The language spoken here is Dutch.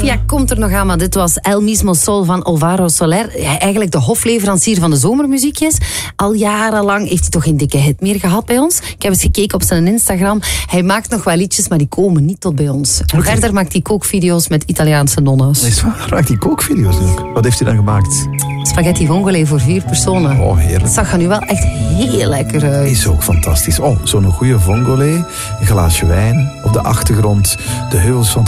Sofia komt er nog aan, maar dit was El Mismo Sol van Alvaro Soler. Ja, eigenlijk de hofleverancier van de zomermuziekjes. Al jarenlang heeft hij toch geen dikke hit meer gehad bij ons. Ik heb eens gekeken op zijn Instagram. Hij maakt nog wel liedjes, maar die komen niet tot bij ons. En verder maakt hij kookvideo's met Italiaanse nonnes. Is waar? Maakt hij kookvideo's ook? Wat heeft hij dan gemaakt? Spaghetti vongole voor 4 personen. Oh, heerlijk. Dat zag er nu wel echt heel lekker uit. Is ook fantastisch. Oh, zo'n goede vongole, een glaasje wijn, op de achtergrond de heuvels van